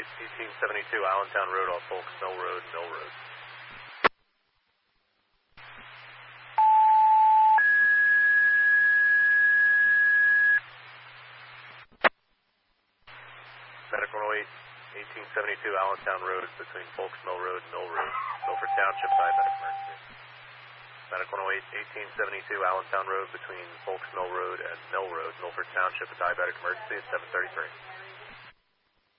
1872 Allentown Road off Folks Mill Road, Mill Road. Medic 108, 1872 Allentown Road between Folks Mill Road and Mill Road, Milford Township, diabetic emergency. Medic 108, 1872 Allentown Road between Folks Mill Road and Mill Road, Milford Township, diabetic emergency at 7:33.